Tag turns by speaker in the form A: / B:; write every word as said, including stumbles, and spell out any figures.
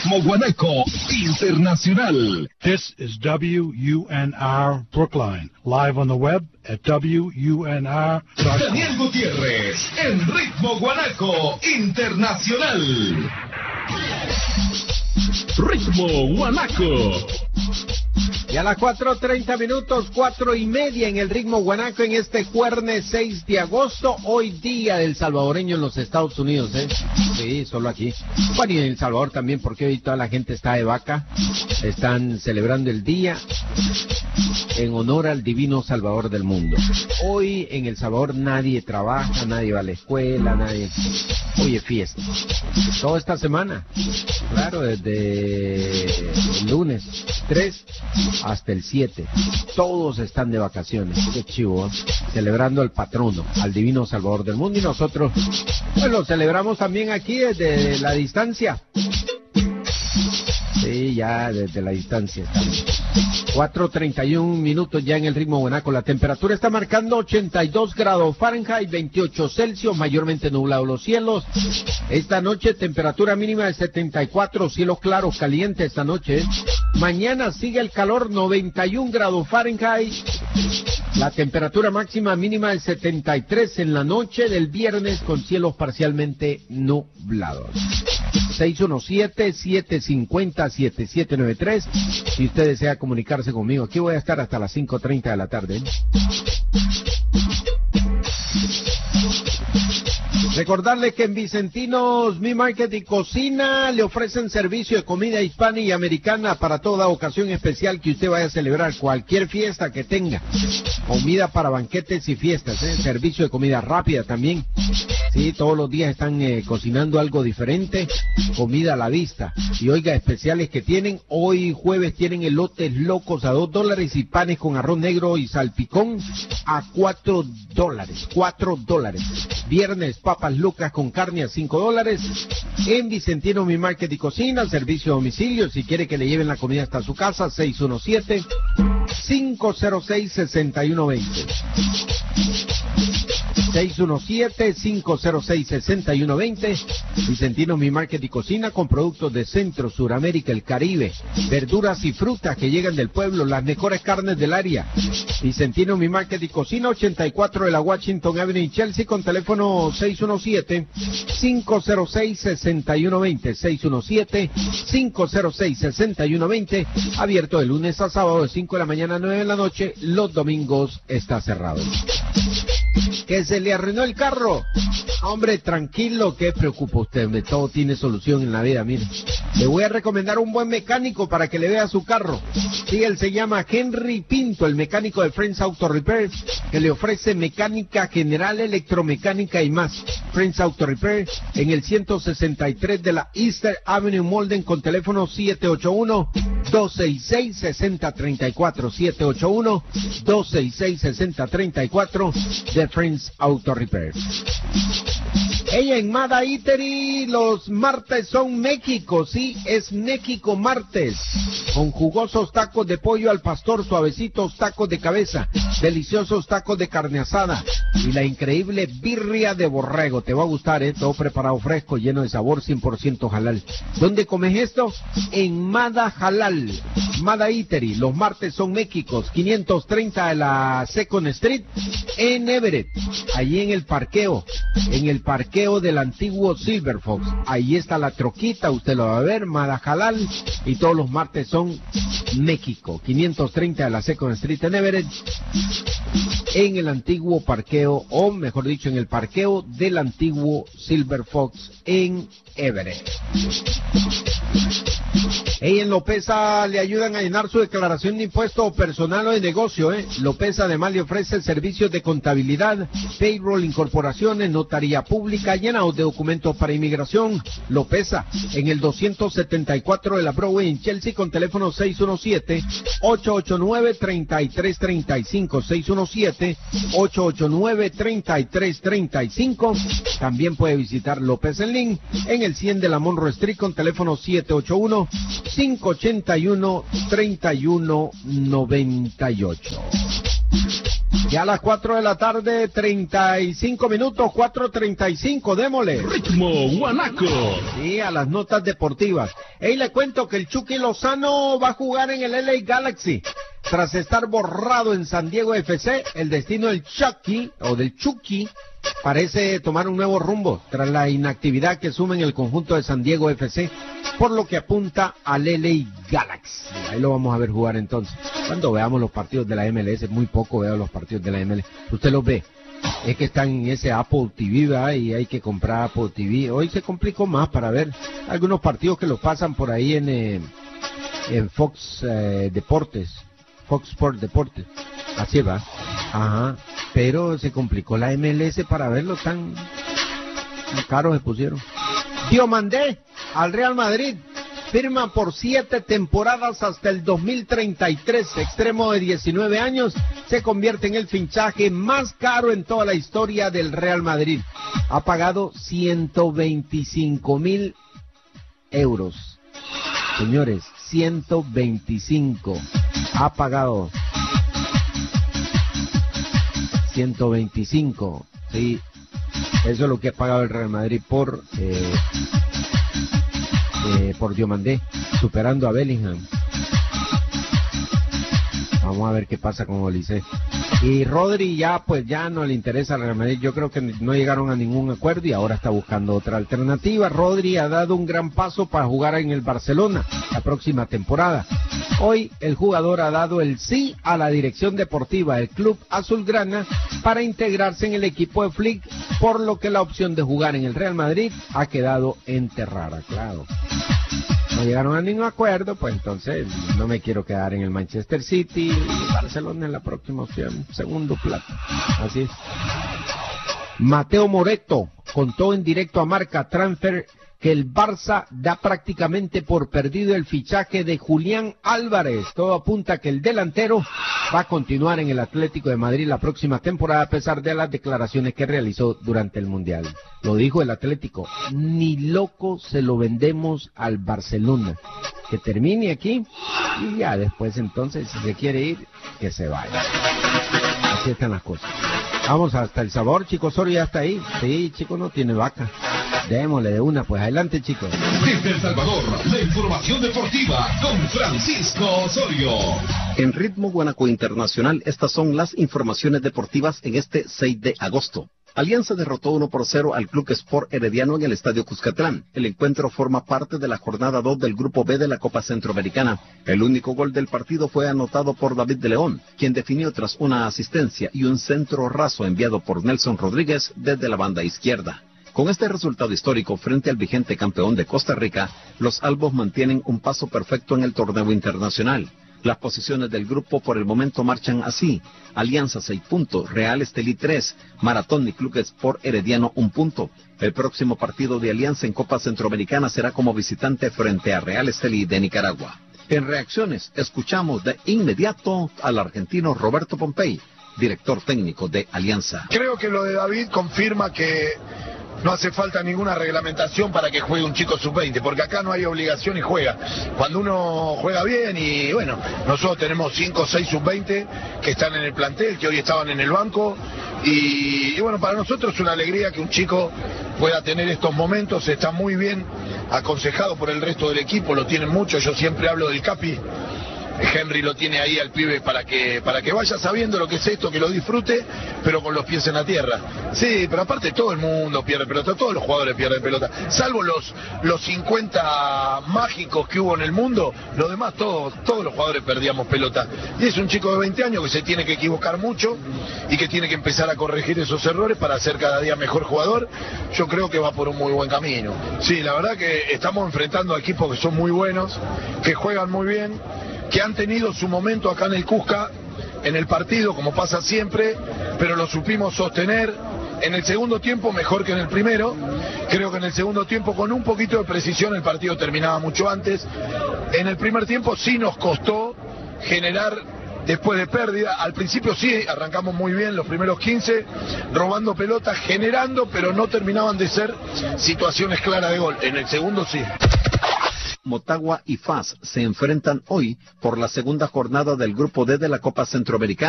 A: Ritmo Guanaco Internacional.
B: This is W U N R Brookline, live on the web at W U N R dot com.
A: Daniel Gutiérrez en Ritmo Guanaco Internacional. Ritmo Guanaco.
C: Y a las cuatro treinta minutos, cuatro y media en el Ritmo Guanaco en este jueves seis de agosto, hoy día del salvadoreño en los Estados Unidos, ¿eh? Sí, solo aquí. Bueno, y en El Salvador también, porque hoy toda la gente está de vaca, están celebrando el día en honor al divino Salvador del mundo. Hoy en El Salvador nadie trabaja, nadie va a la escuela, nadie... Hoy es fiesta. Toda esta semana, claro, desde el lunes tres hasta el siete, todos están de vacaciones. Qué chivo, ¿eh? Celebrando al patrono, al divino Salvador del mundo, y nosotros pues lo celebramos también aquí desde la distancia. Sí, ya desde la distancia. cuatro treinta y un minutos ya en el Ritmo Guanaco. La temperatura está marcando ochenta y dos grados Fahrenheit, veintiocho Celsius, mayormente nublados los cielos. Esta noche temperatura mínima de setenta y cuatro, cielos claros, caliente esta noche. Mañana sigue el calor, noventa y un grados Fahrenheit. La temperatura máxima mínima de setenta y tres en la noche del viernes con cielos parcialmente nublados. seis uno siete, siete cinco cero, siete siete nueve tres. Si usted desea comunicarse conmigo, aquí voy a estar hasta las cinco treinta de la tarde. Recordarle que en Vicentinos Mi Market y Cocina le ofrecen servicio de comida hispana y americana para toda ocasión especial que usted vaya a celebrar, cualquier fiesta que tenga. Comida para banquetes y fiestas, ¿eh? Servicio de comida rápida también. Sí, todos los días están eh, cocinando algo diferente, comida a la vista. Y oiga, especiales que tienen, hoy jueves tienen elotes locos a dos dólares y panes con arroz negro y salpicón a cuatro dólares, cuatro dólares. Viernes, papas lucas con carne a cinco dólares. En Vicentino Mi Market y Cocina, servicio a domicilio, si quiere que le lleven la comida hasta su casa, seis uno siete, cinco cero seis, seis uno dos cero. seis uno siete, cinco cero seis, seis uno dos cero. Vicentino Mi Market y Cocina con productos de Centro, Suramérica, el Caribe, verduras y frutas que llegan del pueblo, las mejores carnes del área. Vicentino Mi Market y Cocina, ochenta y cuatro de la Washington Avenue en Chelsea, con teléfono seis uno siete, cinco cero seis, seis uno dos cero, seis uno siete, cinco cero seis, seis uno dos cero, abierto de lunes a sábado de cinco de la mañana a nueve de la noche, los domingos está cerrado. ¿Que se le arruinó el carro? Hombre, tranquilo, ¿qué preocupa usted? Hombre, todo tiene solución en la vida, mire. Le voy a recomendar un buen mecánico para que le vea su carro. Sí, él se llama Henry Pinto, el mecánico de Friends Auto Repair, que le ofrece mecánica general, electromecánica y más. Friends Auto Repair en el ciento sesenta y tres de la Easter Avenue Molden, con teléfono siete ocho uno, dos seis seis, seis cero tres cuatro, siete ocho uno, dos seis seis, seis cero tres cuatro de Friends Auto Repair. Ella en Mada Eatery, los martes son México, sí, es México martes, con jugosos tacos de pollo al pastor, suavecitos tacos de cabeza, deliciosos tacos de carne asada y la increíble birria de borrego. Te va a gustar, ¿eh? Todo preparado fresco, lleno de sabor, cien por ciento halal. ¿Dónde comes esto? En Mada Halal, Mada Eatery, los martes son México, quinientos treinta de la Second Street en Everett, allí en el parqueo, en el parqueo del antiguo Silver Fox. Ahí está la troquita, usted lo va a ver, Mada Halal, y todos los martes son México, quinientos treinta de la Second Street en Everett, en el antiguo parqueo, o mejor dicho, en el parqueo del antiguo Silver Fox en Everett. Ey, en Lopeza le ayudan a llenar su declaración de impuesto personal o de negocio, ¿eh? Lopeza además le ofrece servicios de contabilidad, payroll, incorporaciones, notaría pública, llenados de documentos para inmigración. Lopeza, en el doscientos setenta y cuatro de la Broadway en Chelsea, con teléfono seis uno siete, ocho ocho nueve, tres tres tres cinco, seis uno siete, ocho ocho nueve, tres tres tres cinco. También puede visitar López en Link en el cien de la Monroe Street, con teléfono siete ocho uno, cinco ocho uno, tres uno nueve ocho. Ya a las cuatro de la tarde, treinta y cinco minutos, cuatro treinta y cinco, démosle.
A: Ritmo Guanaco.
C: Sí, a las notas deportivas. Y le cuento que el Chucky Lozano va a jugar en el L A Galaxy. Tras estar borrado en San Diego F C, el destino del Chucky, o del Chucky, parece tomar un nuevo rumbo tras la inactividad que asume en el conjunto de San Diego F C, por lo que apunta al L A Galaxy. Ahí lo vamos a ver jugar entonces. Cuando veamos los partidos de la M L S, muy poco veo los partidos de la M L S. Usted los ve. Es que están en ese Apple T V, ¿verdad? Y hay que comprar Apple T V. Hoy se complicó más para ver algunos partidos que los pasan por ahí en, eh, en Fox eh, Deportes, Fox Sport Deportes. Así va. Ajá. Pero se complicó la M L S para verlo, tan, tan caro se pusieron. Diomandé al Real Madrid. Firma por siete temporadas hasta el dos mil treinta y tres. Extremo de diecinueve años, se convierte en el fichaje más caro en toda la historia del Real Madrid. Ha pagado ciento veinticinco mil euros. Señores, ciento veinticinco. Ha pagado ciento veinticinco. Sí, eso es lo que ha pagado el Real Madrid por... Eh, Eh, por Diomandé, superando a Bellingham. Vamos a ver qué pasa con Olise. Y Rodri ya, pues ya no le interesa al Real Madrid. Yo creo que no llegaron a ningún acuerdo y ahora está buscando otra alternativa. Rodri ha dado un gran paso para jugar en el Barcelona la próxima temporada. Hoy el jugador ha dado el sí a la dirección deportiva del club azulgrana para integrarse en el equipo de Flick, por lo que la opción de jugar en el Real Madrid ha quedado enterrada, claro. No llegaron a ningún acuerdo, pues entonces no me quiero quedar en el Manchester City, Barcelona en la próxima opción, segundo plato. Así es. Mateo Moretto contó en directo a Marca Transfer que el Barça da prácticamente por perdido el fichaje de Julián Álvarez. Todo apunta a que el delantero va a continuar en el Atlético de Madrid la próxima temporada, a pesar de las declaraciones que realizó durante el Mundial. Lo dijo el Atlético: ni loco se lo vendemos al Barcelona. Que termine aquí y ya después, entonces, si se quiere ir, que se vaya. Así están las cosas. Vamos hasta El Sabor, Chico Osorio ya está ahí. Sí, Chico no tiene vaca. Démosle de una, pues adelante, chicos.
A: Desde El Salvador, la información deportiva con Francisco Osorio.
D: En Ritmo Guanaco Internacional, estas son las informaciones deportivas en este seis de agosto. Alianza derrotó uno por cero al Club Sport Herediano en el Estadio Cuscatlán. El encuentro forma parte de la jornada dos del Grupo B de la Copa Centroamericana. El único gol del partido fue anotado por David de León, quien definió tras una asistencia y un centro raso enviado por Nelson Rodríguez desde la banda izquierda. Con este resultado histórico frente al vigente campeón de Costa Rica, los albos mantienen un paso perfecto en el torneo internacional. Las posiciones del grupo por el momento marchan así: Alianza seis puntos, Real Estelí tres, Maratón y Club Sport Herediano un punto. El próximo partido de Alianza en Copa Centroamericana será como visitante frente a Real Estelí de Nicaragua. En reacciones, escuchamos de inmediato al argentino Roberto Pompey, director técnico de Alianza.
E: Creo que lo de David confirma que no hace falta ninguna reglamentación para que juegue un chico sub veinte, porque acá no hay obligación y juega. Cuando uno juega bien, y bueno, nosotros tenemos cinco o seis sub veinte que están en el plantel, que hoy estaban en el banco, y, y bueno, para nosotros es una alegría que un chico pueda tener estos momentos. Está muy bien aconsejado por el resto del equipo, lo tienen mucho. Yo siempre hablo del Capi. Henry lo tiene ahí al pibe para que para que vaya sabiendo lo que es esto, que lo disfrute, pero con los pies en la tierra. Sí, pero aparte todo el mundo pierde pelota, todos los jugadores pierden pelota, salvo los los cincuenta mágicos que hubo en el mundo, los demás todos, todos los jugadores perdíamos pelota. Y es un chico de veinte años que se tiene que equivocar mucho y que tiene que empezar a corregir esos errores para ser cada día mejor jugador. Yo creo que va por un muy buen camino. Sí, la verdad que estamos enfrentando a equipos que son muy buenos, que juegan muy bien, que han tenido su momento acá en el Cusca, en el partido, como pasa siempre, pero lo supimos sostener. En el segundo tiempo mejor que en el primero. Creo que en el segundo tiempo, con un poquito de precisión, el partido terminaba mucho antes. En el primer tiempo sí nos costó generar después de pérdida. Al principio sí, arrancamos muy bien los primeros quince, robando pelotas, generando, pero no terminaban de ser situaciones claras de gol. En el segundo sí.
D: Motagua y F A S se enfrentan hoy por la segunda jornada del Grupo D de la Copa Centroamericana.